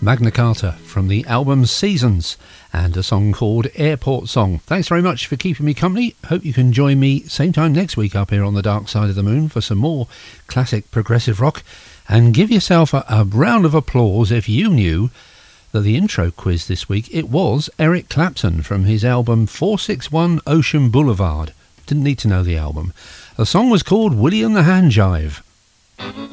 Magna Carta from the album Seasons, and a song called Airport Song. Thanks very much for keeping me company. Hope you can join me same time next week up here on the Dark Side of the Moon for some more classic progressive rock. And give yourself a round of applause if you knew that the intro quiz this week, it was Eric Clapton from his album 461 Ocean Boulevard. Didn't need to know the album. The song was called Willie and the Hand Jive.